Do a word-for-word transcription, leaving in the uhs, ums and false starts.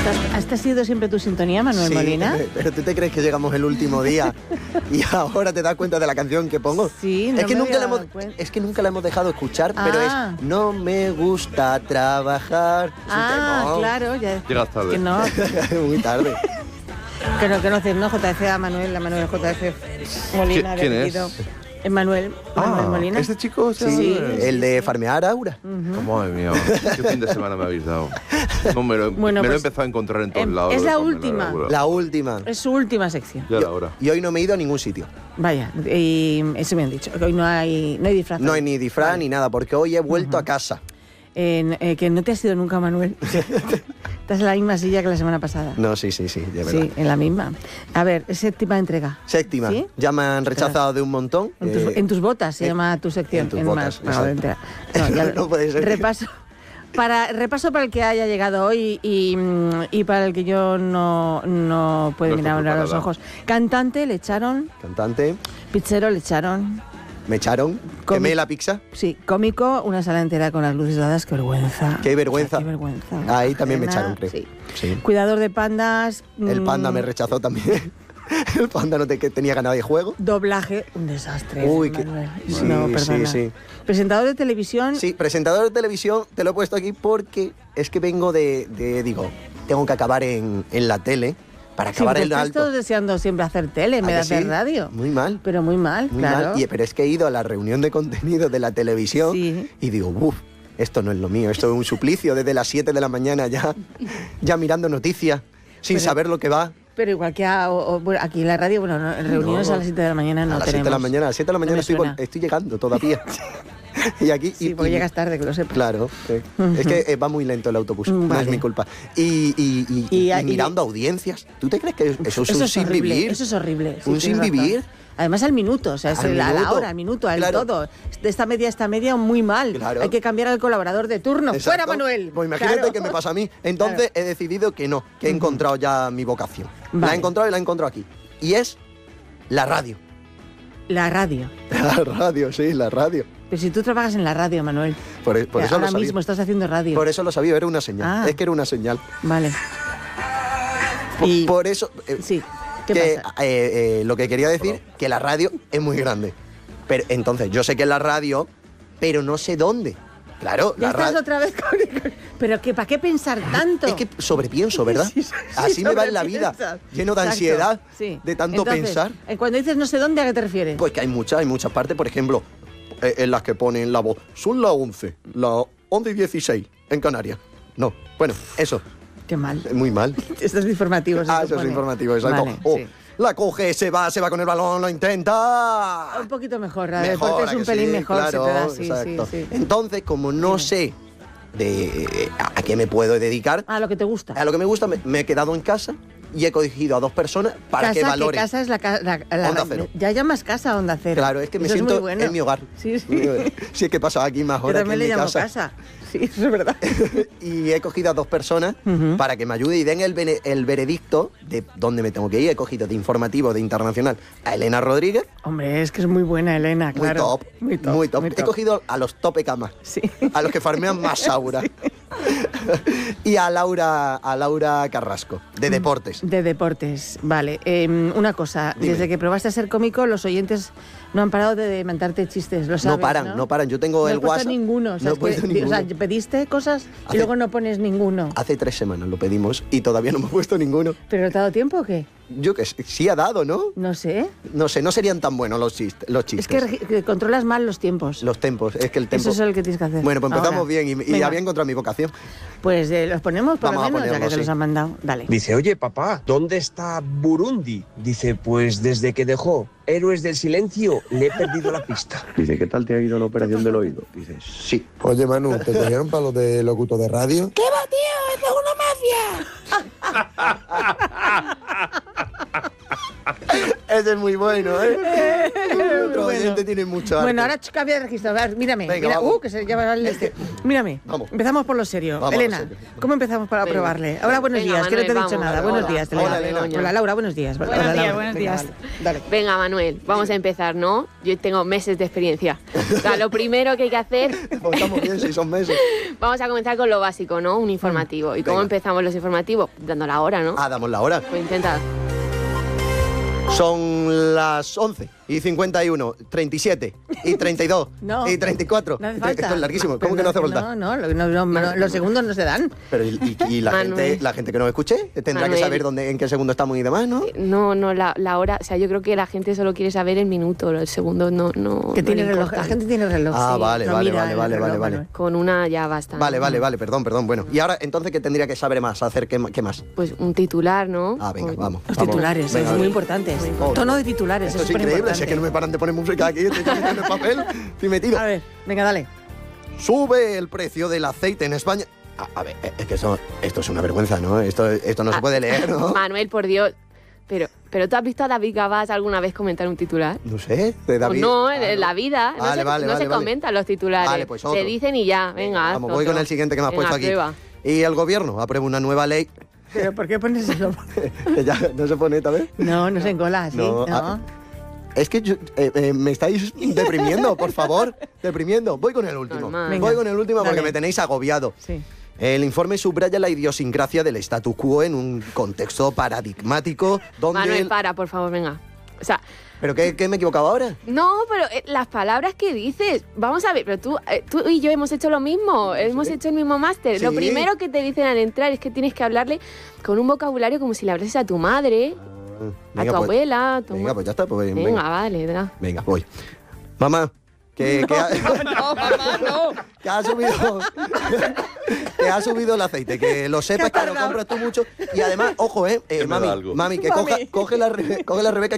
¿Esta ha sido siempre tu sintonía, Manuel Sí, Molina? Pero ¿tú te crees que llegamos el último día y ahora te das cuenta de la canción que pongo? Sí, no es que me nunca había la hemos, dado cuenta. es que nunca la hemos dejado escuchar, Ah. pero es no me gusta trabajar. Es un Ah, temón. claro, ya. Llegas tarde. Que no, Muy tarde. que no, que no, que no, J F a Manuel, a Manuel J F Molina. ¿Quién de es? apellido. Es Manuel, Manuel Molina. ¿este chico? Sí, Sí, el de farmear Aura. Oh, madre mía, qué fin de semana me habéis dado. No, me lo, Bueno, me lo he pues, empezado a encontrar en todos em, lados. es lo de la Pamela última. Laura. La última. Es su última sección. Ya era hora. Y hoy no me he ido a ningún sitio. Vaya, y eso me han dicho, que hoy no hay, no hay disfraz. No hay ni disfraz Vale. ni nada, porque hoy he vuelto a casa. En, eh, que no te has ido nunca, Manuel. Estás en la misma silla que la semana pasada. No, sí, sí, sí, de verdad. Sí, en la misma. A ver, séptima entrega. Séptima. ¿Sí? Ya me han rechazado de un montón. En tus, Eh, en tus botas se eh, llama tu sección. en tus botas, más pagado de exacto. entera. No, ya- No puede ser. Repaso. Para, repaso para el que haya llegado hoy y, mm, y para el que yo no, no puedo No mirar estoy ahora a los preparada. ojos. Cantante le echaron, Cantante, pizzero le echaron, me echaron, Comi- quemé la pizza. sí, cómico, una sala entera con las luces dadas, qué vergüenza. Qué vergüenza. O sea, qué vergüenza. Ahí también me Ajena, echaron, creo. sí. Sí. Cuidador de pandas. El panda mm, me rechazó también. El panda no te, que tenía ganado de juego. Doblaje, un desastre. Uy, qué- Manuel. sí, no, sí, perdona. sí. Presentador de televisión. Sí, presentador de televisión, te lo he puesto aquí porque es que vengo de, de digo, tengo que acabar en, en la tele para Sí, acabar porque en estás alto. todos deseando siempre hacer tele en ¿A vez de que sí? hacer radio. Muy mal. Pero muy mal, Muy claro. mal. Y- pero es que he ido a la reunión de contenido de la televisión Sí. y digo, uff, esto no es lo mío, esto es un suplicio desde las siete de la mañana ya, ya mirando noticias, sin Pero- saber lo que va. Pero igual que a- o- o, bueno, aquí en la radio, bueno, no, en reuniones No. a las siete de la mañana no a las tenemos. siete de la mañana, a las siete de la No mañana me estoy, suena. vol- estoy llegando todavía. y aquí... Sí, y- porque y- llegas tarde, que lo sepas. Claro, sí. Es que eh, va muy lento el autobús, Mm, no es vale. mi culpa. Y, y- y- Y- y y- mirando audiencias, ¿tú te crees que eso es Eso un es sin horrible, vivir? eso es horrible. sí, ¿Un tienes sin razón. vivir? Además al minuto, o sea, es Al el- a la minuto. hora, al minuto, al Claro. todo. De esta media a esta media, muy mal. Claro. Hay que cambiar al colaborador de turno. Exacto. ¡Fuera, Manuel! Pues imagínate Claro. que me pasa a mí. Entonces he decidido que no, que he encontrado ya mi vocación. La Vale. he encontrado y la he encontrado aquí. Y es la radio. La radio. La radio, sí, la radio. Pero si tú trabajas en la radio, Manuel. Por, e- por eso ahora lo sabía. mismo estás haciendo radio. Por eso lo sabía, era una señal. Ah. Es que era una señal. Vale. Por, Y- por eso... eh, Sí. ¿Qué que, pasa? eh, eh, lo que quería decir, que la radio es muy grande. Pero entonces, yo sé que es la radio, pero no sé dónde. Claro, Ya la estás radio... otra vez con... Pero que, ¿para qué pensar tanto? Es que sobrepienso, ¿verdad? Sí, sí, Así me va en la vida, sobrepiensas. lleno de Exacto, ansiedad, sí. de tanto Entonces, pensar. eh, Cuando dices no sé dónde, ¿a qué te refieres? Pues que hay muchas, hay muchas partes, por ejemplo, eh, en las que ponen la voz, son las once, las once y dieciséis en Canarias. No, bueno, eso, Qué mal. muy mal. Estos informativos. se Ah, eso es supone. informativo, exacto. Vale, Oh, sí. la coge, se va, se va con el balón, lo intenta. Un poquito mejor, la Mejor, deporte es ¿a un que pelín sí? mejor, Claro, se te da, sí, exacto. sí, sí. Entonces, como no sé de a, a qué me puedo dedicar, Ah, lo que te gusta. a lo que me gusta, me, me he quedado en casa y he cogido a dos personas para casa, que valoren. casa es la, ca- la, la- Onda Cero. Ya llamas casa a Onda Cero. Claro, es que me Eso siento muy bueno. en mi hogar. Sí, sí. Si es que pasa aquí más Yo horas que también en le mi llamo casa. casa. Sí, eso es verdad. Y he cogido a dos personas Ujú. para que me ayuden y den el, bene- el veredicto de dónde me tengo que ir. He cogido de informativo, de internacional, a Elena Rodríguez, Hombre, es que es muy buena, Elena, muy, claro. top, Muy top. muy top. muy He top. cogido a los tope camas, Sí. a los que farmean más aura. Y a Laura, a Laura Carrasco, de deportes. De deportes, vale. Eh, una cosa, Dime. desde que probaste a ser cómico, los oyentes no han parado de mandarte chistes, lo sabes, No paran, ¿no? no paran. Yo tengo No el has puesto WhatsApp. ninguno. O sea, no he es que- puesto o ninguno. sea, pediste cosas y Hace- luego no pones ninguno. Hace tres semanas lo pedimos y todavía no me he puesto ninguno. ¿Pero no te ha dado tiempo o qué? Yo que sé, sí ha dado, ¿no? No sé. No sé, no serían tan buenos los chistes. Los Es chistes. que, regi- que controlas mal los tiempos. Los tempos, es que el tempo... Eso es lo que tienes que hacer. Bueno, pues empezamos Ahora. bien y, y Venga, había encontrado mi vocación. Pues eh, los ponemos por Vamos lo a menos, ya que ponerlos, te los sí. han mandado. Dale. Dice, oye papá, ¿dónde está Burundi? Dice, pues desde que dejó Héroes del Silencio le he perdido la pista. Dice, ¿qué tal te ha ido la operación del oído? Dice, sí. Oye, Manu, ¿te cogieron para lo de locuto de radio? ¿Qué va, tío? ¡Es una mafia! Ese es muy bueno, ¿eh? nuestros Bueno. oyentes tienen mucho arte. Bueno, ahora ch- cambia de registro. A ver, mírame. Venga, mira, vamos. uh, que se llama el este. Mírame. Vamos. Empezamos por lo serio. Vamos a lo Elena, serio. ¿cómo empezamos para Venga. probarle? Ahora, buenos Venga, días, que no te he Manuel, dicho vamos. nada. Buenos Hola. días, Hola, Elena. Elena. Hola, Laura, buenos días. Buenos Hola, días, Laura. buenos Venga, días. vale, dale. Venga, Manuel, vamos a empezar, ¿no? Yo tengo meses de experiencia. O sea, lo primero que hay que hacer, Pues estamos bien, seis son meses. vamos a comenzar con lo básico, ¿no? Un informativo. ¿Y cómo Venga. empezamos los informativos? Dando la hora, ¿no? Ah, damos la hora. Pues intenta. Son las once y cincuenta y uno, treinta y siete y treinta y dos No. y treinta y cuatro. No hace falta. Esto es larguísimo. Pero ¿Cómo que no hace no, falta? No, no, no, no, no, los segundos no se dan. Pero y, y- y la, Manuel. gente, la gente que nos escuche tendrá Manuel. que saber dónde, en qué segundo estamos y demás, ¿no? No, no, la, la hora. O sea, yo creo que la gente solo quiere saber el minuto, el segundo no. no Que no tiene le reloj. importa. La gente tiene reloj. Ah, sí, vale, no vale, mira vale, el vale, reloj, vale, vale. Manuel. Con una ya basta. Vale, vale, vale, perdón, perdón. Bueno, y ahora entonces, ¿qué tendría que saber más? Hacer qué, qué más? Pues un titular, ¿no? Ah, venga, O- vamos. Los vamos. titulares, Venga, es muy venga. importante. Oh, Tono de titulares, Esto es es increíble, superimportante. si es que no me paran de poner música aquí, estoy metiendo el papel, estoy metido. A ver, venga, dale. Sube el precio del aceite en España. A, a ver, es que eso, esto es una vergüenza, ¿no? Esto, esto no se Ah, puede leer, ¿no? Manuel, por Dios. Pero, pero ¿tú has visto a David Gabás alguna vez comentar un titular? No sé, de O David. no, en Ah, la vida. No Vale, se, vale, no vale, se vale. comentan los titulares. Vale, pues otro. Se dicen y ya, venga. haz Vamos, voy otro. con el siguiente que me has Venga, puesto aquí. prueba. Y el gobierno aprueba una nueva ley. ¿Pero por qué pones eso? Que ya no se pone esta vez. No, no se encola así. No, No, ah, Es que yo- eh, eh, me estáis deprimiendo, por favor. Deprimiendo. Voy con el último. Normal. Venga, Voy con el último porque dale. me tenéis agobiado. Sí. El informe subraya la idiosincrasia del statu quo en un contexto paradigmático donde... Manuel, el- para, por favor, venga. O sea, ¿Pero qué, qué me he equivocado ahora? no, pero eh, las palabras que dices, vamos a ver, pero tú, eh, tú y yo hemos hecho lo mismo, hemos hecho el mismo máster. Lo Sí. primero que te dicen al entrar es que tienes que hablarle con un vocabulario como si le hablases a tu madre, a tu pues, abuela, a tu Venga, ma- pues ya está. Pues, Venga, venga, vale, da. venga, voy. Mamá, que, que ha, No, mamá, no. que ha subido que ha subido el aceite, que lo sepas, Que ha que lo tardado. compras tú mucho. Y además, ojo, eh, eh, Que me da mami, algo. mami, que Mami. coja, coge, la, Rebe- coge la Rebeca,